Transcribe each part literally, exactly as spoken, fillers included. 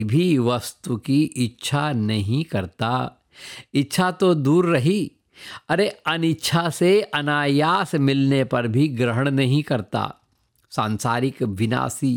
भी वस्तु की इच्छा नहीं करता। इच्छा तो दूर रही, अरे अनिच्छा से अनायास मिलने पर भी ग्रहण नहीं करता। सांसारिक विनाशी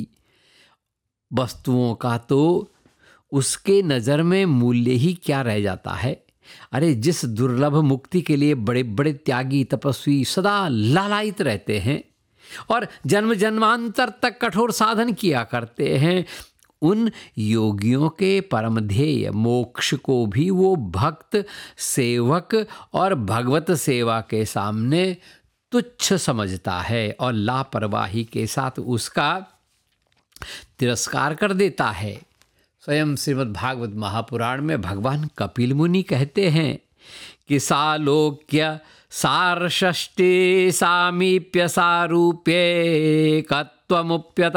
वस्तुओं का तो उसके नज़र में मूल्य ही क्या रह जाता है। अरे जिस दुर्लभ मुक्ति के लिए बड़े बड़े त्यागी तपस्वी सदा लालायित रहते हैं और जन्म जन्मांतर तक कठोर साधन किया करते हैं, उन योगियों के परम ध्येय मोक्ष को भी वो भक्त सेवक और भगवत सेवा के सामने तुच्छ समझता है और लापरवाही के साथ उसका तिरस्कार कर देता है। स्वयं श्रीमद् भागवत महापुराण में भगवान कपिल मुनि कहते हैं कि सालोक्य सारषष्टि सामीप्य सारूप्ये कत्वमुप्यत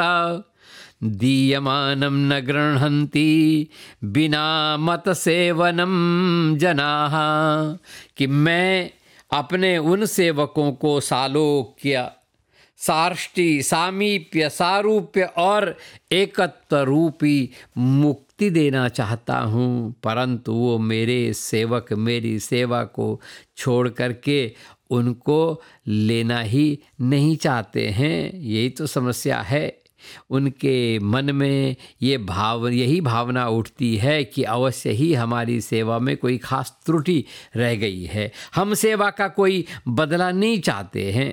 दीयमानं न गृह्णन्ति बिना मत सेवनम जनाः। कि मैं अपने उन सेवकों को सालोक्य सार्ष्टि सामीप्य सारूप्य और एकत्व रूपी मुक्ति देना चाहता हूँ, परंतु वो मेरे सेवक मेरी सेवा को छोड़ करके उनको लेना ही नहीं चाहते हैं। यही तो समस्या है। उनके मन में ये भाव यही भावना उठती है कि अवश्य ही हमारी सेवा में कोई खास त्रुटि रह गई है, हम सेवा का कोई बदला नहीं चाहते हैं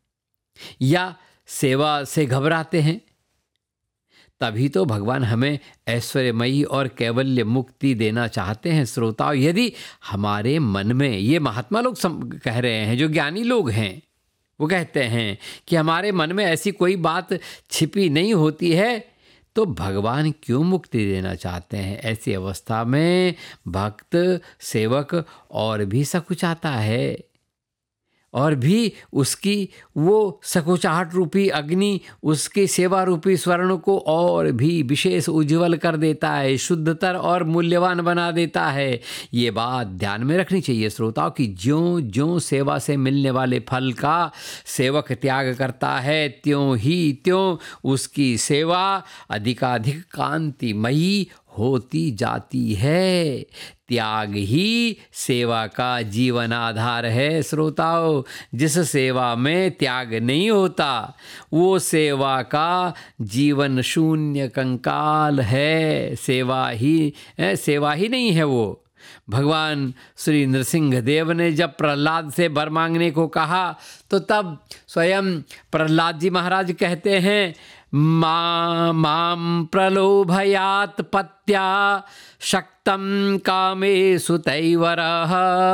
या सेवा से घबराते हैं। तभी तो भगवान हमें ऐश्वर्यमयी और कैवल्य मुक्ति देना चाहते हैं। श्रोताओ, यदि हमारे मन में, ये महात्मा लोग कह रहे हैं, जो ज्ञानी लोग हैं, वो कहते हैं कि हमारे मन में ऐसी कोई बात छिपी नहीं होती है, तो भगवान क्यों मुक्ति देना चाहते हैं। ऐसी अवस्था में भक्त सेवक और भी सकुचाता है और भी उसकी वो सकुचाहट रूपी अग्नि उसके सेवा रूपी स्वर्ण को और भी विशेष उज्जवल कर देता है, शुद्धतर और मूल्यवान बना देता है। ये बात ध्यान में रखनी चाहिए श्रोताओं कि ज्यों ज्यों सेवा से मिलने वाले फल का सेवक त्याग करता है, त्यों ही त्यों उसकी सेवा अधिकाधिक कांतिमयी होती जाती है। त्याग ही सेवा का जीवन आधार है। श्रोताओं, जिस सेवा में त्याग नहीं होता वो सेवा का जीवन शून्य कंकाल है। सेवा ही है, सेवा ही नहीं है वो। भगवान श्री नृसिंह देव ने जब प्रहलाद से वर मांगने को कहा तो तब स्वयं प्रहलाद जी महाराज कहते हैं, मा माम प्रलोभयात पत्या शक्तं कामेषु तैवरः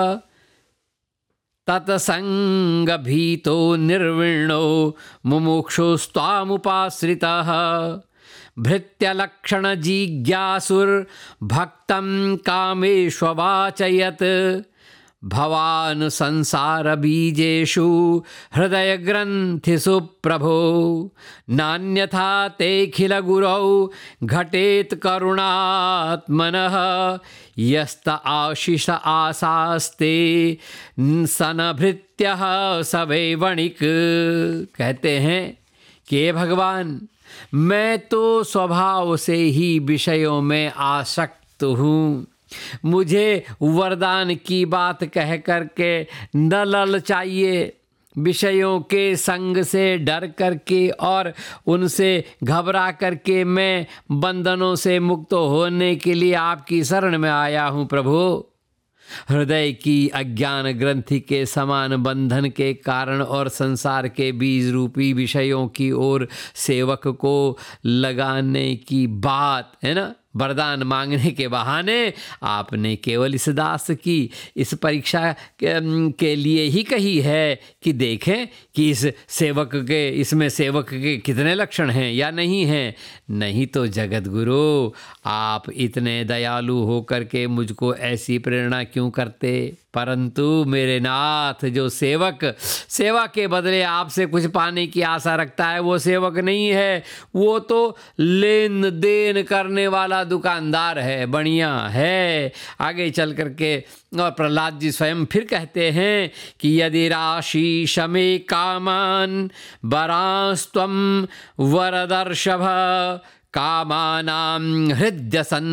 तत्संग भीतो निर्विण्णो मुमुक्षुस्त्वामुपाश्रितः भृत्यलक्षण जिज्ञासुर्भक्तं कामेष्ववाचयत् भवान् संसार बीजेषु हृदय ग्रंथिषु प्रभो नान्यथा तेऽखिल गुरौ घटेत करुणात्मनः यस्त आशीष आसास्ते सनभृत्यः सवै वणिक। कहते हैं कि भगवान, मैं तो स्वभाव से ही विषयों में आसक्त हूँ, मुझे वरदान की बात कह करके न ललचाइए। विषयों के संग से डर करके और उनसे घबरा करके मैं बंधनों से मुक्त होने के लिए आपकी शरण में आया हूँ प्रभु। हृदय की अज्ञान ग्रंथि के समान बंधन के कारण और संसार के बीज रूपी विषयों की ओर सेवक को लगाने की बात है ना, वरदान मांगने के बहाने आपने केवल इस दास की इस परीक्षा के, के लिए ही कही है कि देखें कि इस सेवक के इसमें सेवक के कितने लक्षण हैं या नहीं हैं। नहीं तो जगत गुरु, आप इतने दयालु होकर के मुझको ऐसी प्रेरणा क्यों करते। परंतु मेरे नाथ, जो सेवक सेवा के बदले आपसे कुछ पाने की आशा रखता है वो सेवक नहीं है, वो तो लेन देन करने वाला दुकानदार है, बढ़िया है। आगे चल करके और प्रहलाद जी स्वयं फिर कहते हैं कि यदि राशि शमे कामान वरांस्त्वं वरदर्शभ कामानां हृदय